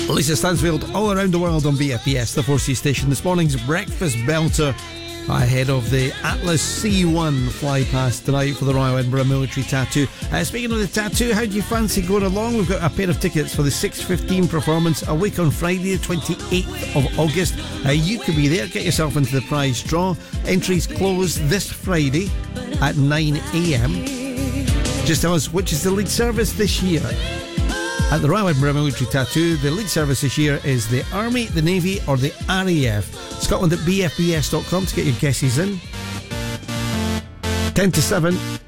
Lisa Stansfield, All Around the World on BFBS, the 4C station. This morning's breakfast belter ahead of the Atlas C1 fly past tonight for the Royal Edinburgh Military Tattoo. Speaking of the tattoo, how do you fancy going along? We've got a pair of tickets for the 6:15 performance a week on Friday, the 28th of August. You could be there. Get yourself into the prize draw. Entries close this Friday at 9 a.m. Just tell us which is the lead service this year. At the Royal Edinburgh Military Tattoo, the lead service this year is the Army, the Navy or the RAF. Scotland at bfbs.com to get your guesses in. 10 to 7.